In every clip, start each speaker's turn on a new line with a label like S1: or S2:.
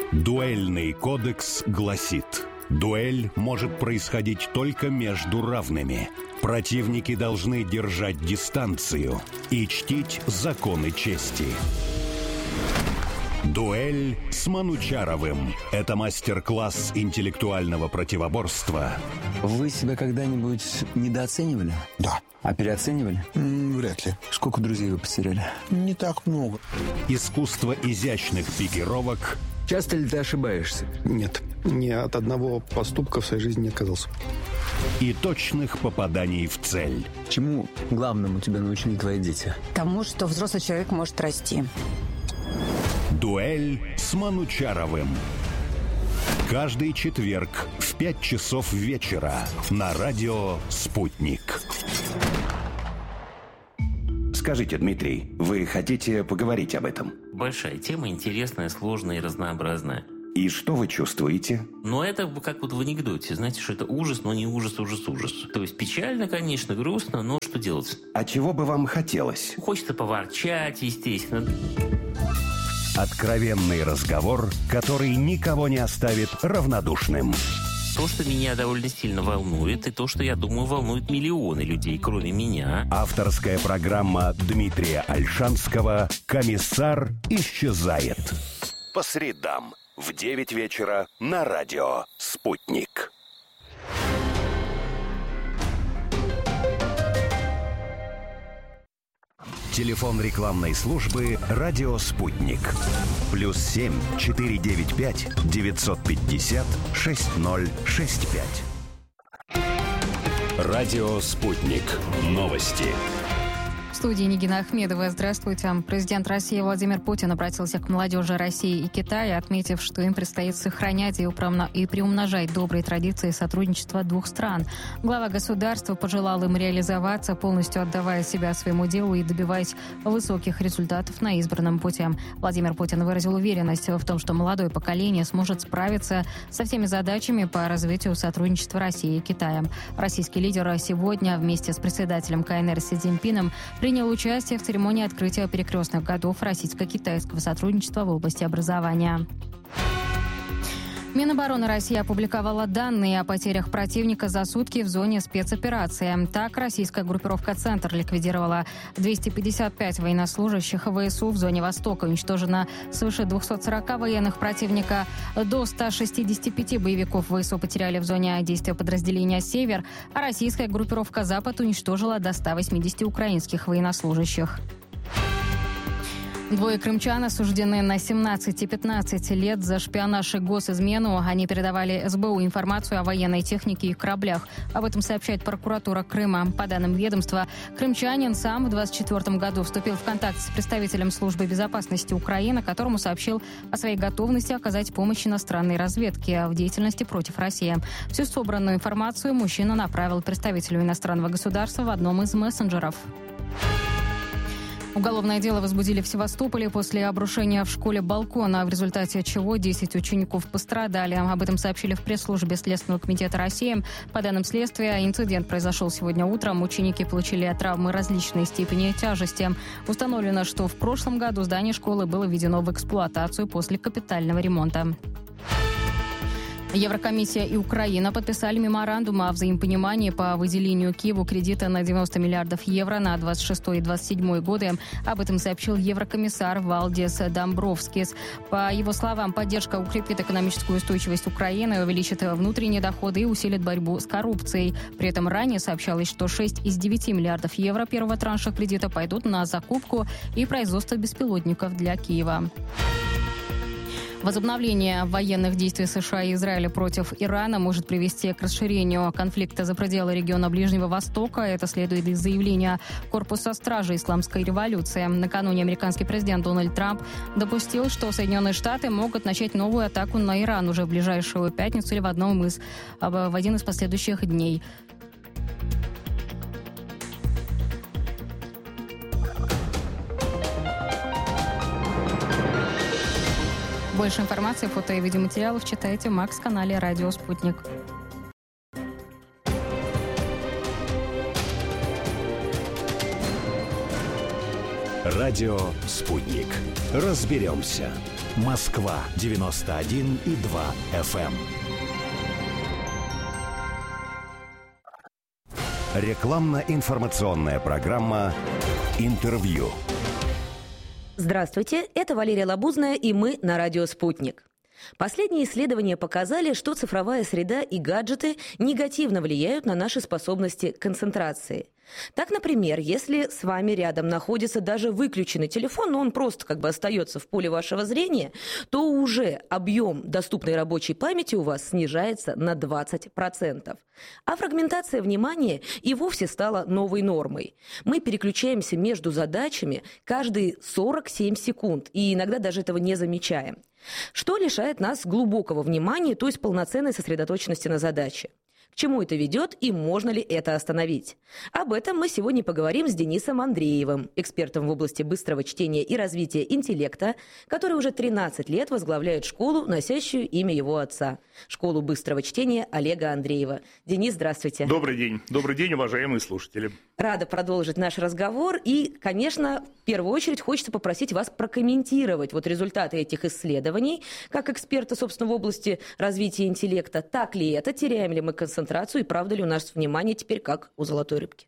S1: Дуэльный кодекс гласит: дуэль может происходить только между равными. Противники должны держать дистанцию и чтить законы чести. Дуэль с Манучаровым. Это мастер-класс интеллектуального противоборства.
S2: Вы себя когда-нибудь недооценивали?
S3: Да.
S2: А переоценивали?
S3: Вряд ли.
S2: Сколько друзей вы потеряли?
S3: Не так много.
S1: Искусство изящных пикировок.
S2: Часто ли ты ошибаешься?
S3: Нет. Ни от одного поступка в своей жизни не отказался.
S1: И точных попаданий в цель.
S2: Чему главному тебя научили твои дети?
S4: Тому, что взрослый человек может расти.
S1: Дуэль с Манучаровым. Каждый четверг в 5 часов вечера на радио «Спутник».
S5: Скажите, Дмитрий, вы хотите поговорить об этом?
S6: Большая тема, интересная, сложная и разнообразная.
S5: И что вы чувствуете?
S6: Но это как вот в анекдоте. Знаете, что это ужас, но не ужас. То есть печально, конечно, грустно, но что делать?
S5: А чего бы вам хотелось?
S6: Хочется поворчать, естественно.
S1: Откровенный разговор, который никого не оставит равнодушным.
S6: То, что меня довольно сильно волнует, и то, что, я думаю, волнует миллионы людей, кроме меня.
S1: Авторская программа Дмитрия Ольшанского «Комиссар исчезает». По средам в 9 вечера на радио «Спутник». Телефон рекламной службы «Радио Спутник». +7 495 950 6065. Радио Спутник. Новости.
S7: В студии Нигина Ахмедова. Здравствуйте. Президент России Владимир Путин обратился к молодежи России и Китая, отметив, что им предстоит сохранять и приумножать добрые традиции сотрудничества двух стран. Глава государства пожелал им реализоваться, полностью отдавая себя своему делу и добиваясь высоких результатов на избранном пути. Владимир Путин выразил уверенность в том, что молодое поколение сможет справиться со всеми задачами по развитию сотрудничества России и Китая. Российский лидер сегодня вместе с председателем КНР Си Цзиньпином принял участие в церемонии открытия перекрестных годов российско-китайского сотрудничества в области образования. Минобороны России опубликовала данные о потерях противника за сутки в зоне спецоперации. Так, российская группировка «Центр» ликвидировала 255 военнослужащих ВСУ в зоне Востока. Уничтожено свыше 240 военных противника. До 165 боевиков ВСУ потеряли в зоне действия подразделения «Север», а российская группировка «Запад» уничтожила до 180 украинских военнослужащих. Двое крымчан осуждены на 17 и 15 лет за шпионаж и госизмену. Они передавали СБУ информацию о военной технике и кораблях. Об этом сообщает прокуратура Крыма. По данным ведомства, крымчанин сам в 2024 году вступил в контакт с представителем службы безопасности Украины, которому сообщил о своей готовности оказать помощь иностранной разведке в деятельности против России. Всю собранную информацию мужчина направил представителю иностранного государства в одном из мессенджеров. Уголовное дело возбудили в Севастополе после обрушения в школе балкона, в результате чего 10 учеников пострадали. Об этом сообщили в пресс-службе Следственного комитета России. По данным следствия, инцидент произошел сегодня утром. Ученики получили травмы различной степени тяжести. Установлено, что в прошлом году здание школы было введено в эксплуатацию после капитального ремонта. Еврокомиссия и Украина подписали меморандум о взаимопонимании по выделению Киеву кредита на 90 миллиардов евро на 26 и 27 годы. Об этом сообщил еврокомиссар Валдис Домбровскис. По его словам, поддержка укрепит экономическую устойчивость Украины, увеличит внутренние доходы и усилит борьбу с коррупцией. При этом ранее сообщалось, что 6 из 9 миллиардов евро первого транша кредита пойдут на закупку и производство беспилотников для Киева. Возобновление военных действий США и Израиля против Ирана может привести к расширению конфликта за пределы региона Ближнего Востока. Это следует из заявления Корпуса стражи Исламской революции. Накануне американский президент Дональд Трамп допустил, что Соединенные Штаты могут начать новую атаку на Иран уже в ближайшую пятницу или в один из последующих дней. Больше информации, фото и видеоматериалов читайте в Макс-канале «Радио Спутник».
S1: Радио «Спутник». Разберемся. Москва 91,2 FM. Рекламно-информационная программа «Интервью».
S8: Здравствуйте, это Валерия Лабузная, и мы на радио «Спутник». Последние исследования показали, что цифровая среда и гаджеты негативно влияют на наши способности к концентрации. Так, например, если с вами рядом находится даже выключенный телефон, но он просто остается в поле вашего зрения, то уже объем доступной рабочей памяти у вас снижается на 20%. А фрагментация внимания и вовсе стала новой нормой. Мы переключаемся между задачами каждые 47 секунд, и иногда даже этого не замечаем. Что лишает нас глубокого внимания, то есть полноценной сосредоточенности на задаче? К чему это ведет и можно ли это остановить? Об этом мы сегодня поговорим с Денисом Андреевым, экспертом в области быстрого чтения и развития интеллекта, который уже 13 лет возглавляет школу, носящую имя его отца. Школу быстрого чтения Олега Андреева. Денис, здравствуйте.
S9: Добрый день. Добрый день, уважаемые слушатели.
S8: Рада продолжить наш разговор. И, конечно, в первую очередь хочется попросить вас прокомментировать результаты этих исследований, как эксперта, собственно, в области развития интеллекта. Так ли это? Теряем ли мы концентрацию? И правда ли у нас внимание теперь как у золотой рыбки?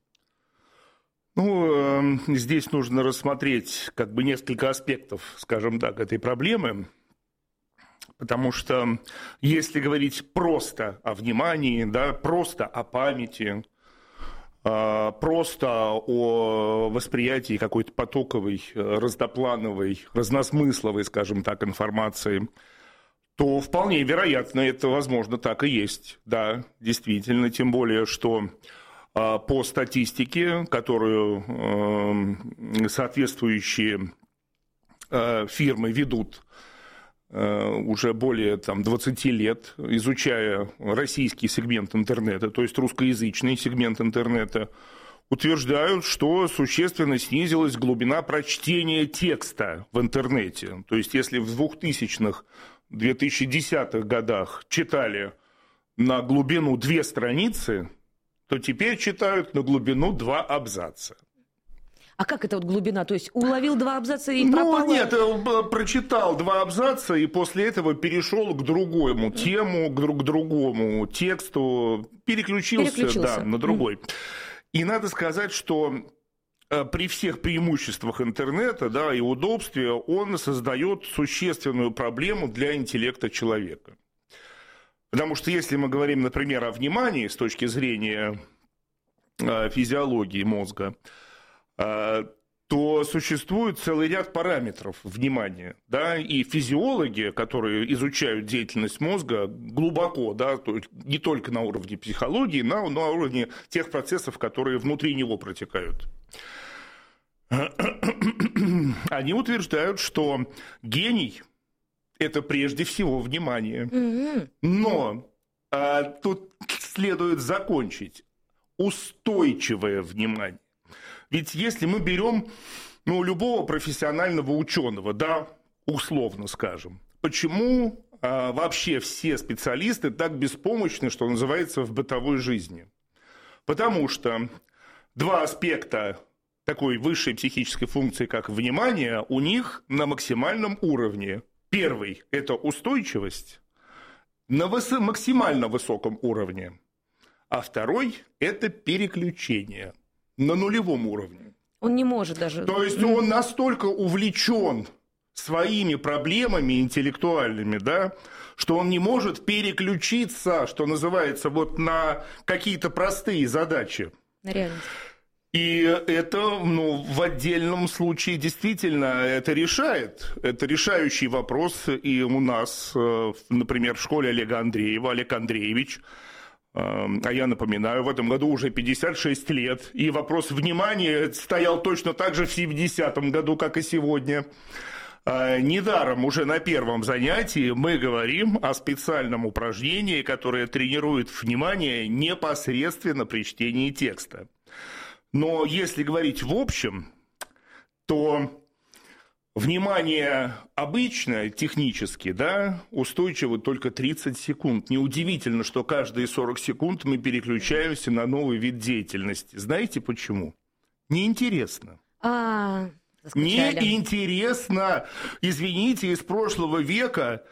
S9: Здесь нужно рассмотреть несколько аспектов, скажем так, этой проблемы. Потому что если говорить просто о внимании, просто о памяти, просто о восприятии какой-то потоковой, разноплановой, разносмысловой, скажем так, информации, то вполне вероятно, это, возможно, так и есть. Да, действительно, тем более, что по статистике, которую соответствующие фирмы ведут уже более 20 лет, изучая российский сегмент интернета, то есть русскоязычный сегмент интернета, утверждают, что существенно снизилась глубина прочтения текста в интернете. То есть если в 2000-х, 2010-х годах читали на глубину 2 страницы, то теперь читают на глубину 2 абзаца.
S8: А как это глубина? То есть уловил 2 абзаца и пропало?
S9: Нет, прочитал 2 абзаца и после этого перешел к другому тему, к другому тексту, переключился. На другой. И надо сказать, что при всех преимуществах интернета, и удобстве, он создает существенную проблему для интеллекта человека. Потому что если мы говорим, например, о внимании с точки зрения физиологии мозга, то существует целый ряд параметров внимания. И физиологи, которые изучают деятельность мозга глубоко, не только на уровне психологии, но на уровне тех процессов, которые внутри него протекают, они утверждают, что гений – это прежде всего внимание. Но тут следует закончить устойчивое внимание. Ведь если мы берем любого профессионального ученого, условно скажем, почему вообще все специалисты так беспомощны, что называется, в бытовой жизни? Потому что 2 аспекта такой высшей психической функции, как внимание, у них на максимальном уровне. Первый – это устойчивость на максимально высоком уровне, а второй – это переключение на нулевом уровне.
S8: Он не может даже...
S9: То есть он настолько увлечен своими проблемами интеллектуальными, что он не может переключиться, что называется, на какие-то простые задачи.
S8: На реальность.
S9: И это, в отдельном случае действительно это решает. Это решающий вопрос и у нас, например, в школе Олега Андреева, Олег Андреевич. А я напоминаю, в этом году уже 56 лет, и вопрос внимания стоял точно так же в 70-м году, как и сегодня. Недаром уже на первом занятии мы говорим о специальном упражнении, которое тренирует внимание непосредственно при чтении текста. Но если говорить в общем, то внимание обычно, технически, устойчиво только 30 секунд. Неудивительно, что каждые 40 секунд мы переключаемся на новый вид деятельности. Знаете почему? Неинтересно. Неинтересно. Извините, из прошлого века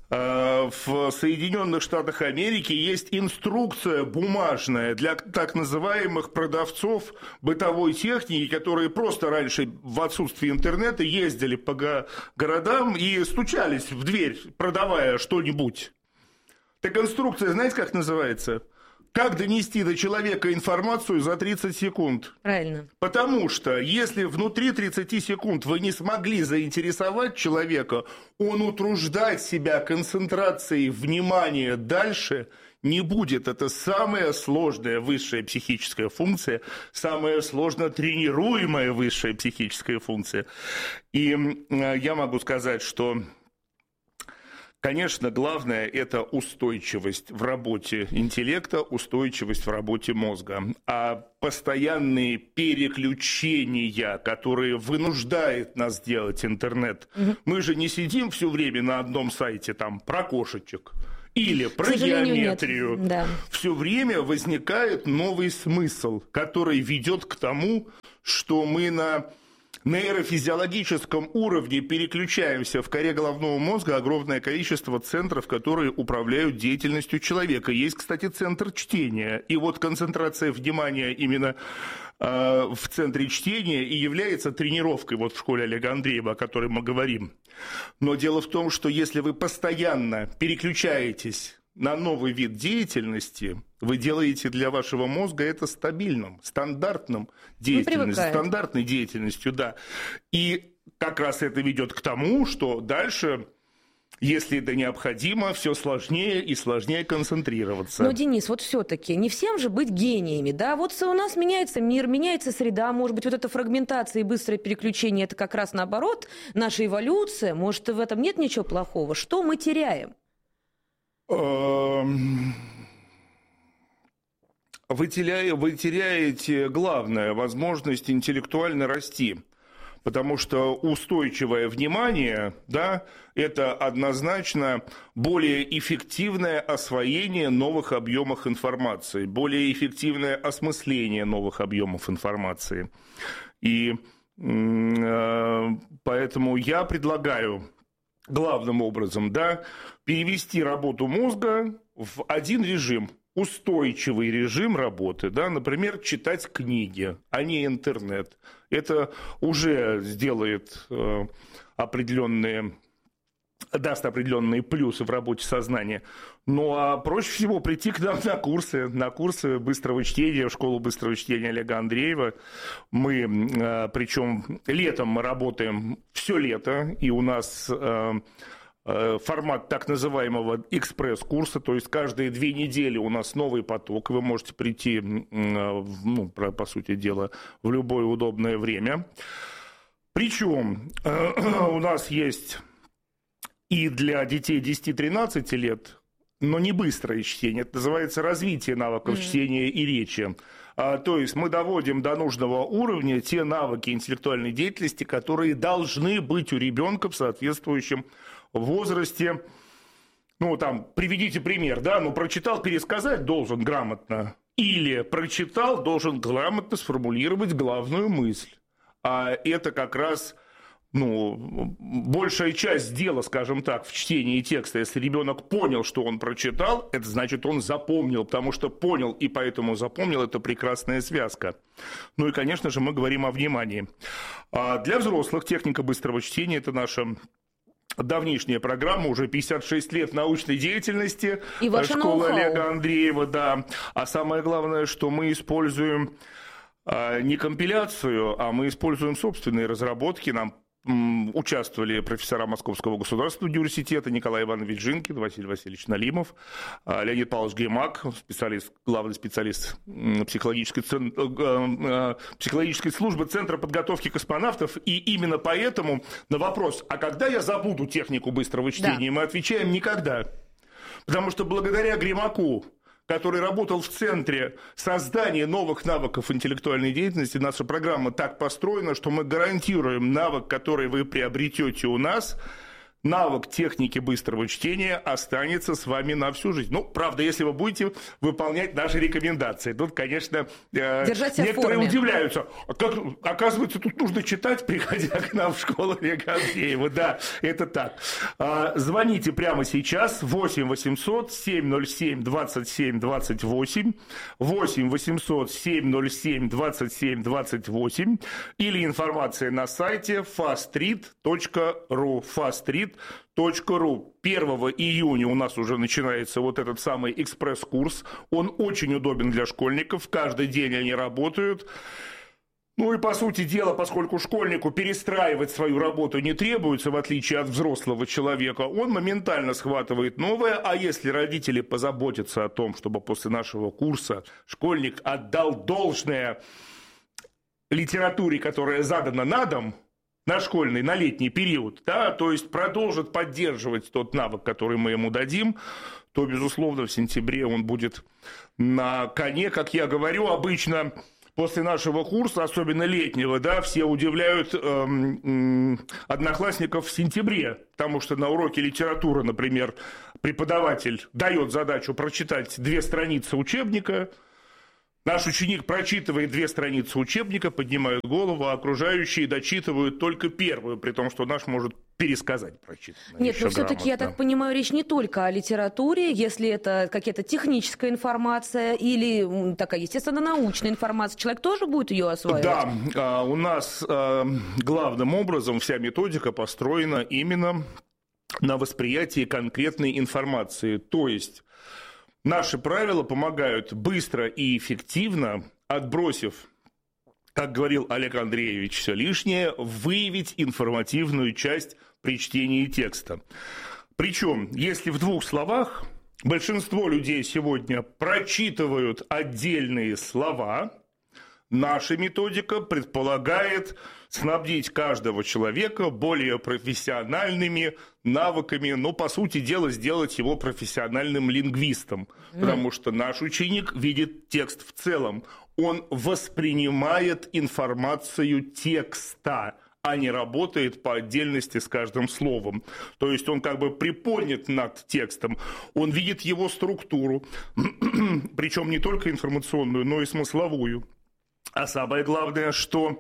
S9: в Соединенных Штатах Америки есть инструкция бумажная для так называемых продавцов бытовой техники, которые просто раньше в отсутствии интернета ездили по городам и стучались в дверь, продавая что-нибудь. Так инструкция, знаете, как называется? Как донести до человека информацию за 30 секунд?
S8: Правильно.
S9: Потому что если внутри 30 секунд вы не смогли заинтересовать человека, он утруждать себя концентрацией внимания дальше не будет. Это самая сложная высшая психическая функция, самая сложно тренируемая высшая психическая функция. И я могу сказать, что... Конечно, главное – это устойчивость в работе интеллекта, устойчивость в работе мозга. А постоянные переключения, которые вынуждает нас делать интернет, мы же не сидим все время на одном сайте там, про кошечек или про геометрию. Да. Все время возникает новый смысл, который ведет к тому, что мы на нейрофизиологическом уровне переключаемся в коре головного мозга огромное количество центров, которые управляют деятельностью человека. Есть, кстати, центр чтения. И вот концентрация внимания именно в центре чтения и является тренировкой вот в школе Олега Андреева, о которой мы говорим. Но дело в том, что если вы постоянно переключаетесь на новый вид деятельности, вы делаете для вашего мозга это стабильным, стандартным деятельностью, стандартной деятельностью, да. И как раз это ведет к тому, что дальше, если это необходимо, все сложнее и сложнее концентрироваться.
S8: Но, Денис, вот все-таки не всем же быть гениями, да? Вот у нас меняется мир, меняется среда, может быть, вот эта фрагментация и быстрое переключение, это как раз наоборот, наша эволюция, может, в этом нет ничего плохого? Что мы теряем?
S9: Вы теряете главное, возможность интеллектуально расти, потому что устойчивое внимание, да, это однозначно более эффективное освоение новых объемов информации, более эффективное осмысление новых объемов информации. И поэтому я предлагаю главным образом, да, перевести работу мозга в один режим, устойчивый режим работы, да, например, читать книги, а не интернет. Это уже сделает даст определенные плюсы в работе сознания. Ну, а проще всего прийти к нам на курсы быстрого чтения, в школу быстрого чтения Олега Андреева. Мы, причем летом мы работаем все лето, и у нас формат так называемого экспресс-курса, то есть каждые 2 недели у нас новый поток, вы можете прийти, ну, по сути дела, в любое удобное время. Причем у нас есть и для детей 10-13 лет, но не быстрое чтение, это называется развитие навыков чтения и речи. То есть мы доводим до нужного уровня те навыки интеллектуальной деятельности, которые должны быть у ребенка в соответствующем возрасте. Ну, там, приведите пример, да, ну, прочитал, пересказать должен грамотно, или прочитал, должен грамотно сформулировать главную мысль. А это как раз, ну, большая часть дела, скажем так, в чтении текста. Если ребенок понял, что он прочитал, это значит, он запомнил, потому что понял и поэтому запомнил, это прекрасная связка. Ну и, конечно же, мы говорим о внимании. А для взрослых техника быстрого чтения – это наша давнишняя программа, уже 56 лет научной деятельности школы Олега Андреева, да. А самое главное, что мы используем не компиляцию, а мы используем собственные разработки. Нам участвовали профессора Московского государственного университета Николай Иванович Жинкин, Василий Васильевич Налимов, Леонид Павлович Геймак, главный специалист психологической службы Центра подготовки космонавтов. И именно поэтому на вопрос, а когда я забуду технику быстрого чтения, мы отвечаем никогда. Потому что благодаря Геймаку, который работал в центре создания новых навыков интеллектуальной деятельности, наша программа так построена, что мы гарантируем навык, который вы приобретете у нас, навык техники быстрого чтения останется с вами на всю жизнь. Ну, правда, если вы будете выполнять наши рекомендации. Тут, конечно, некоторые удивляются. Как, оказывается, тут нужно читать, приходя к нам в школу Олега Андреева. Да, это так. Звоните прямо сейчас. 8 800 707 27 28. 8 800 707 27 28. Или информация на сайте fastread.ru. fastread.ru. 1 июня у нас уже начинается вот этот самый экспресс-курс. Он очень удобен для школьников. Каждый день они работают. Ну и, по сути дела, поскольку школьнику перестраивать свою работу не требуется, в отличие от взрослого человека, он моментально схватывает новое. А если родители позаботятся о том, чтобы после нашего курса школьник отдал должное литературе, которая задана на дом, на школьный, на летний период, да, то есть продолжит поддерживать тот навык, который мы ему дадим, то, безусловно, в сентябре он будет на коне. Как я говорю, обычно после нашего курса, особенно летнего, да, все удивляют одноклассников в сентябре, потому что на уроке литературы, например, преподаватель дает задачу прочитать 2 страницы учебника. Наш ученик прочитывает 2 страницы учебника, поднимает голову, а окружающие дочитывают только первую, при том, что наш может пересказать прочитанное.
S8: Нет, но все-таки, я так понимаю, речь не только о литературе, если это какая-то техническая информация или такая, естественно, научная информация, человек тоже будет ее осваивать?
S9: Да, у нас главным образом вся методика построена именно на восприятии конкретной информации, то есть наши правила помогают быстро и эффективно, отбросив, как говорил Олег Андреевич, все лишнее, выявить информативную часть при чтении текста. Причем, если в 2 словах, большинство людей сегодня прочитывают отдельные слова, наша методика предполагает снабдить каждого человека более профессиональными навыками, но, по сути дела, сделать его профессиональным лингвистом, потому что наш ученик видит текст в целом, он воспринимает информацию текста, а не работает по отдельности с каждым словом. То есть он как бы приподнят над текстом, он видит его структуру, причем не только информационную, но и смысловую. А самое главное, что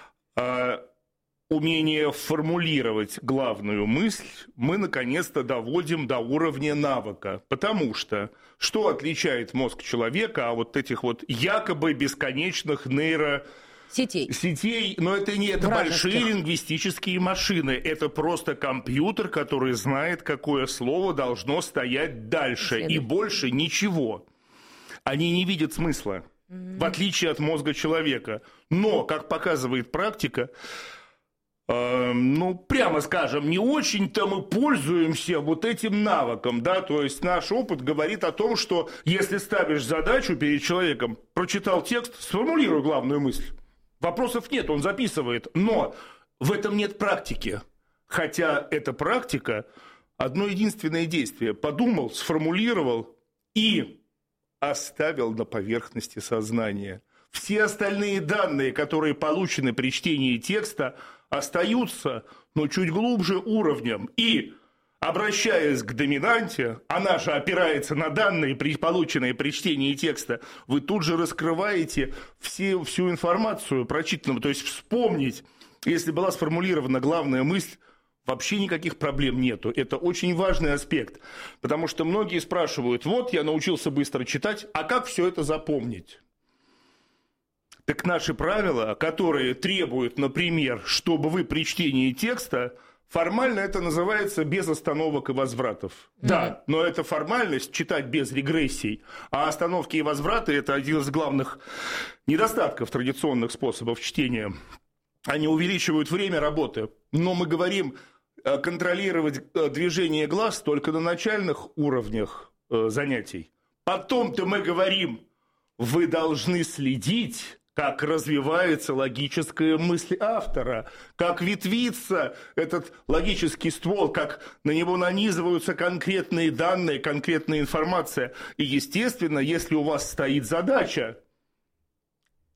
S9: умение формулировать главную мысль мы наконец-то доводим до уровня навыка. Потому что отличает мозг человека от этих вот якобы бесконечных нейросетей, но это не это большие лингвистические машины, это просто компьютер, который знает, какое слово должно стоять дальше, и больше ничего. Они не видят смысла, в отличие от мозга человека. Но, как показывает практика, прямо скажем, не очень-то мы пользуемся вот этим навыком, да, то есть наш опыт говорит о том, что если ставишь задачу перед человеком, прочитал текст, сформулируй главную мысль. Вопросов нет, он записывает, но в этом нет практики, хотя эта практика одно единственное действие: подумал, сформулировал и оставил на поверхности сознания. Все остальные данные, которые получены при чтении текста, остаются, но чуть глубже уровнем. И, обращаясь к доминанте, она же опирается на данные, полученные при чтении текста, вы тут же раскрываете всю информацию прочитанную. То есть вспомнить, если была сформулирована главная мысль, вообще никаких проблем нету. Это очень важный аспект. Потому что многие спрашивают: вот я научился быстро читать, а как все это запомнить? Так наши правила, которые требуют, например, чтобы вы при чтении текста, формально это называется без остановок и возвратов. Да, но это формальность читать без регрессий, а остановки и возвраты – это один из главных недостатков традиционных способов чтения. Они увеличивают время работы, но мы говорим контролировать движение глаз только на начальных уровнях занятий. Потом-то мы говорим, вы должны следить, как развивается логическая мысль автора, как ветвится этот логический ствол, как на него нанизываются конкретные данные, конкретная информация. И, естественно, если у вас стоит задача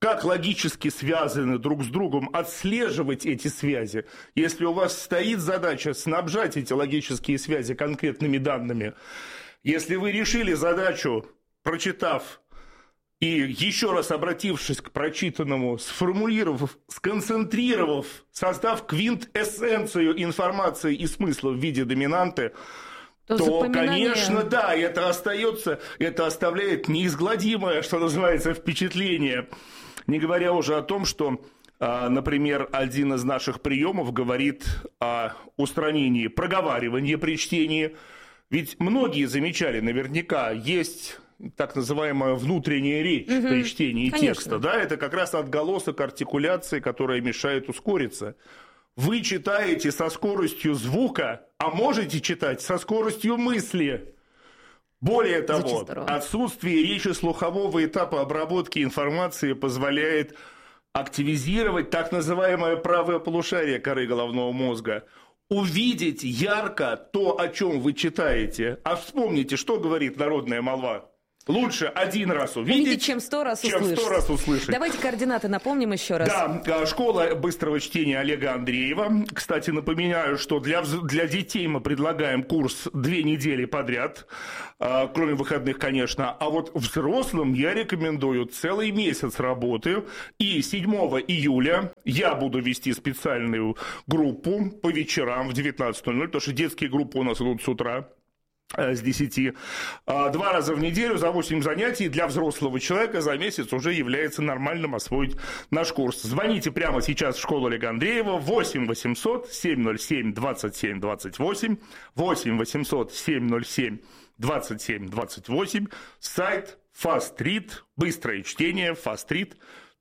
S9: как логически связаны друг с другом, отслеживать эти связи. Если у вас стоит задача снабжать эти логические связи конкретными данными, если вы решили задачу, прочитав и еще раз обратившись к прочитанному, сформулировав, сконцентрировав, создав квинтэссенцию информации и смысла в виде доминанты, то, конечно, да, это остается, это оставляет неизгладимое, что называется, впечатление. Не говоря уже о том, что, например, один из наших приемов говорит о устранении проговаривания при чтении. Ведь многие замечали, наверняка, есть так называемая внутренняя речь при чтении текста. Да? Это как раз отголосок артикуляции, которая мешает ускориться. Вы читаете со скоростью звука, а можете читать со скоростью мысли. Более того, отсутствие речи-слухового этапа обработки информации позволяет активизировать так называемое правое полушарие коры головного мозга, увидеть ярко то, о чем вы читаете. А вспомните, что говорит народная молва. Лучше один раз увидеть,
S8: чем 100 раз услышать. Давайте координаты напомним еще раз.
S9: Да, школа быстрого чтения Олега Андреева. Кстати, напоминаю, что для детей мы предлагаем курс 2 недели подряд, кроме выходных, конечно. А вот взрослым я рекомендую целый месяц работы. И 7 июля я буду вести специальную группу по вечерам в 19:00, потому что детские группы у нас идут с утра. С 10. 2 раза в неделю за 8 занятий для взрослого человека за месяц уже является нормальным освоить наш курс. Звоните прямо сейчас в школу Олега Андреева 8 800 707 27 28, 8 800 707 27 28, сайт FastRead, быстрое чтение, FastRead.ру.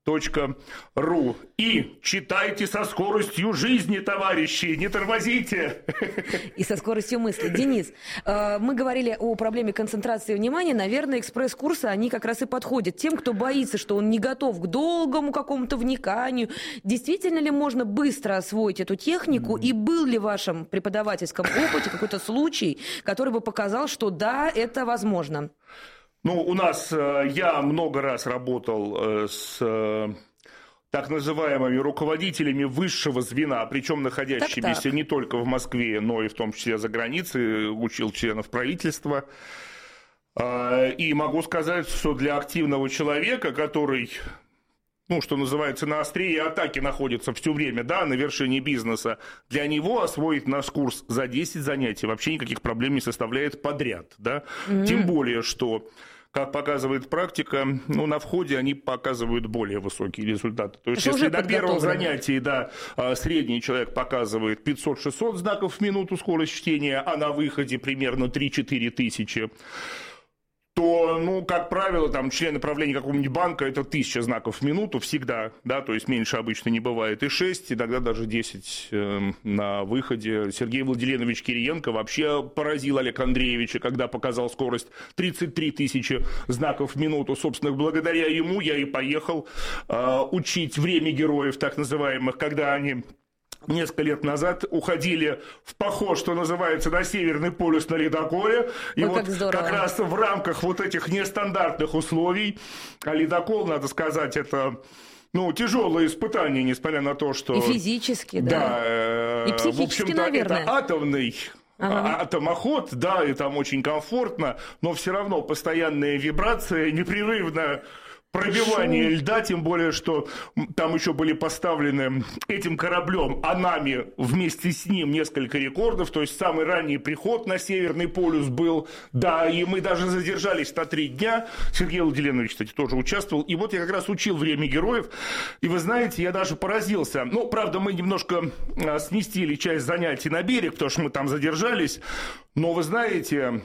S9: И читайте со скоростью жизни, товарищи, не тормозите.
S8: И со скоростью мысли. Денис, мы говорили о проблеме концентрации внимания. Наверное, экспресс-курсы, они как раз и подходят тем, кто боится, что он не готов к долгому какому-то вниканию. Действительно ли можно быстро освоить эту технику? И был ли в вашем преподавательском опыте какой-то случай, который бы показал, что да, это возможно?
S9: Ну, у нас, я много раз работал с так называемыми руководителями высшего звена, причем находящимися не только в Москве, но и в том числе за границей, учил членов правительства. И могу сказать, что для активного человека, который, ну, что называется, на острие атаки находится все время, да, на вершине бизнеса, для него освоить наш курс за 10 занятий вообще никаких проблем не составляет подряд, да. Тем более, что, как показывает практика, ну, на входе они показывают более высокие результаты. То есть, если на первом занятии, да, средний человек показывает 500-600 знаков в минуту скорость чтения, а на выходе примерно 3-4 тысячи, то, ну, как правило, там, члены правления какого-нибудь банка, это 1000 знаков в минуту всегда, да, то есть меньше обычно не бывает, и 6, иногда даже 10 на выходе. Сергей Владимирович Кириенко вообще поразил Олега Андреевича, когда показал скорость 33 тысячи знаков в минуту. Собственно, благодаря ему я и поехал учить время героев, так называемых, когда они несколько лет назад уходили в поход, что называется, на Северный полюс на ледоколе. И вот как раз в рамках вот этих нестандартных условий, а ледокол, надо сказать, это, ну, тяжелое испытание, несмотря на то, что...
S8: И физически, да. И психически,
S9: в общем-то,
S8: наверное.
S9: Это атомный... атомоход, да, и там очень комфортно, но все равно постоянная вибрация, непрерывно пробивание льда, тем более, что там еще были поставлены этим кораблем, а нами вместе с ним несколько рекордов, то есть самый ранний приход на Северный полюс был, да, и мы даже задержались на 3 дня, Сергей Владимирович, кстати, тоже участвовал, и вот я как раз учил время героев, и вы знаете, я даже поразился, ну, правда, мы немножко сместили часть занятий на берег, потому что мы там задержались, но вы знаете...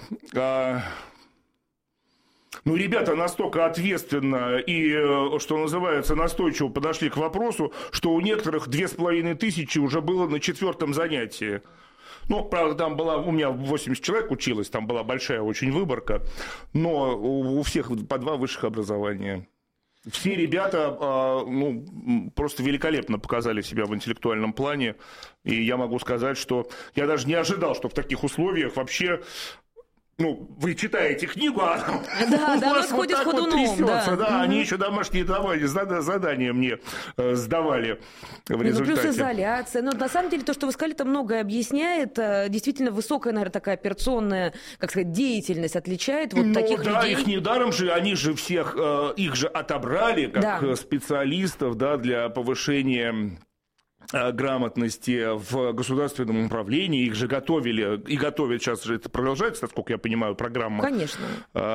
S9: Ну, ребята настолько ответственно и, что называется, настойчиво подошли к вопросу, что у некоторых 2500 уже было на 4-м занятии. Ну, правда, там была, у меня 80 человек училось, там была большая очень выборка, но у всех по 2 высших образования. Все ребята, ну, просто великолепно показали себя в интеллектуальном плане, и я могу сказать, что я даже не ожидал, что в таких условиях вообще... ну, вы читаете книгу, а
S8: да,
S9: у вас вот
S8: ходит
S9: так вот
S8: ходуном,
S9: трясется.
S8: да.
S9: Они еще домашние задания мне сдавали в результате.
S8: Плюс изоляция. Но на самом деле то, что вы сказали, это многое объясняет. Действительно высокая, наверное, такая операционная, как сказать, деятельность отличает вот таких людей.
S9: Да, их недаром же, они же всех, их же отобрали как специалистов, да, для повышения грамотности в государственном управлении, их же готовили, и готовят, сейчас же это продолжается, насколько я понимаю, программа.
S8: Конечно.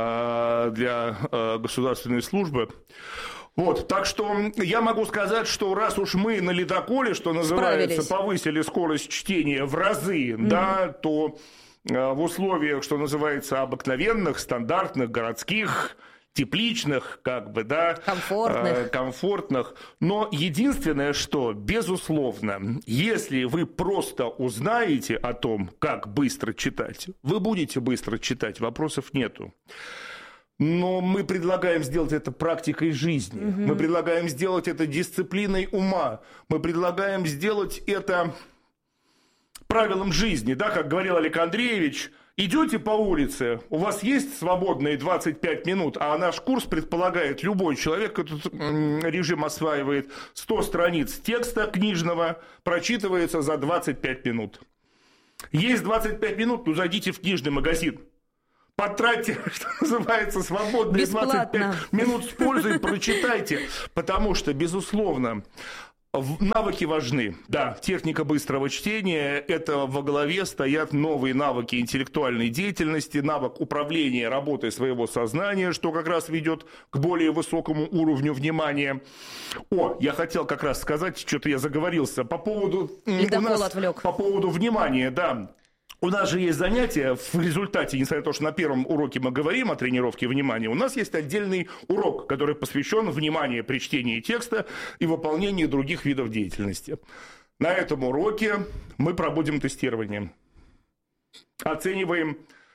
S9: Для государственной службы. Вот, так что я могу сказать, что раз уж мы на ледоколе, что называется, повысили скорость чтения в разы, да, то в условиях, что называется, обыкновенных, стандартных, городских, тепличных, как бы, да, комфортных. Но единственное, что, безусловно, если вы просто узнаете о том, как быстро читать, вы будете быстро читать, вопросов нету. Но мы предлагаем сделать это практикой жизни, мы предлагаем сделать это дисциплиной ума, мы предлагаем сделать это правилам жизни, да, как говорил Олег Андреевич. Идете по улице, у вас есть свободные 25 минут, а наш курс предполагает, любой человек этот режим осваивает, 100 страниц текста книжного прочитывается за 25 минут. Есть 25 минут, ну зайдите в книжный магазин. Потратьте, что называется, свободные 25 минут с пользой, прочитайте. Потому что, безусловно, навыки важны. Да, техника быстрого чтения, это во главе стоят новые навыки интеллектуальной деятельности, навык управления работой своего сознания, что как раз ведет к более высокому уровню внимания. Я хотел как раз сказать, что-то я заговорился, по поводу внимания, да. У нас же есть занятия в результате, несмотря на то, что на первом уроке мы говорим о тренировке внимания, у нас есть отдельный урок, который посвящен вниманию при чтении текста и выполнении других видов деятельности. На этом уроке мы проводим тестирование. Оцениваем...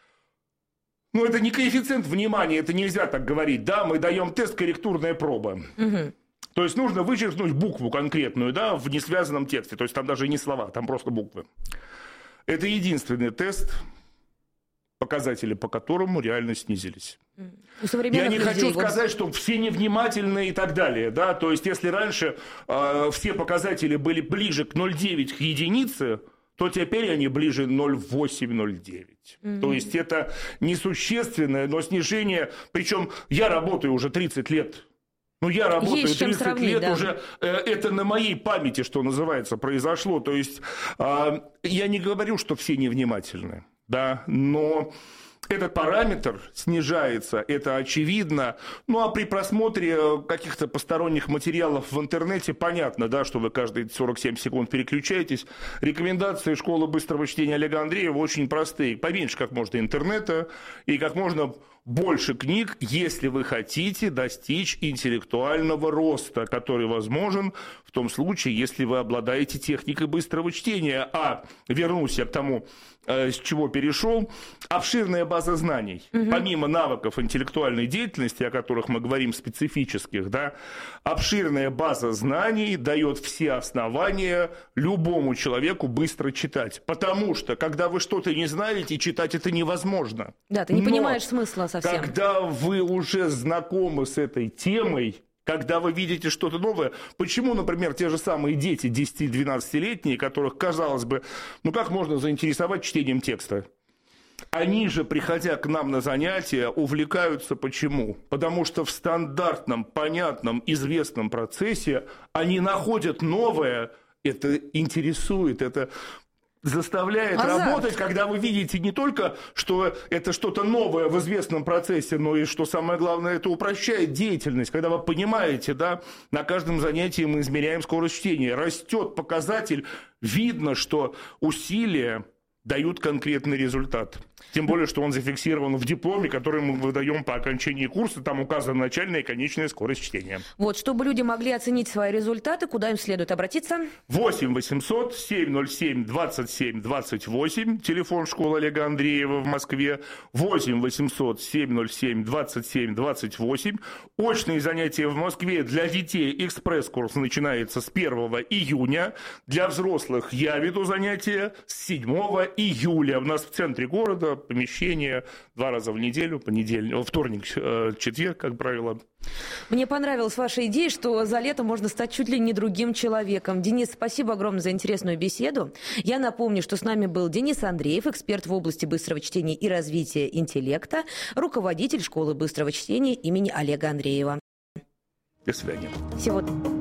S9: это не коэффициент внимания, это нельзя так говорить. Да, мы даем тест «корректурная проба». То есть нужно вычеркнуть букву конкретную, да, в несвязанном тексте. То есть там даже не слова, там просто буквы. Это единственный тест, показатели по которому реально снизились. Я не хочу сказать, что все невнимательны и так далее. Да? То есть, если раньше все показатели были ближе к 0,9 к единице, то теперь они ближе 0,8-0,9. То есть, это несущественное, но снижение. Причем я работаю уже 30 лет. Я работаю 30 лет, да. Уже это на моей памяти, что называется, произошло. То есть я не говорю, что все невнимательны, да, но этот параметр снижается, это очевидно. А при просмотре каких-то посторонних материалов в интернете понятно, да, что вы каждые 47 секунд переключаетесь. Рекомендации школы быстрого чтения Олега Андреева очень простые. Поменьше как можно интернета и как можно больше книг, если вы хотите достичь интеллектуального роста, который возможен в том случае, если вы обладаете техникой быстрого чтения. Вернусь я к тому, с чего перешел, обширная база знаний. Помимо навыков интеллектуальной деятельности, о которых мы говорим специфических, да, обширная база знаний дает все основания любому человеку быстро читать. Потому что, когда вы что-то не знаете, читать это невозможно. Да,
S8: ты не понимаешь смысла совсем.
S9: Когда вы уже знакомы с этой темой, когда вы видите что-то новое, почему, например, те же самые дети 10-12-летние, которых, казалось бы, как можно заинтересовать чтением текста? Они же, приходя к нам на занятия, увлекаются. Почему? Потому что в стандартном, понятном, известном процессе они находят новое, это интересует, это заставляет работать, когда вы видите не только, что это что-то новое в известном процессе, но и, что самое главное, это упрощает деятельность. Когда вы понимаете, да, на каждом занятии мы измеряем скорость чтения, растет показатель, видно, что усилия дают конкретный результат. Тем более, что он зафиксирован в дипломе, который мы выдаем по окончании курса. Там указана начальная и конечная скорость чтения.
S8: Чтобы люди могли оценить свои результаты, куда им следует обратиться?
S9: 8 800 707 27 28. Телефон школы Олега Андреева в Москве. 8 800 707 27 28. Очные занятия в Москве для детей. Экспресс-курс начинается с 1 июня. Для взрослых я веду занятия с 7 июля. У нас в центре города комната, помещение, 2 раза в неделю, вторник, четверг, как правило.
S8: Мне понравилась ваша идея, что за лето можно стать чуть ли не другим человеком. Денис, спасибо огромное за интересную беседу. Я напомню, что с нами был Денис Андреев, эксперт в области быстрого чтения и развития интеллекта, руководитель школы быстрого чтения имени Олега Андреева.
S9: До свидания.
S8: Всего доброго.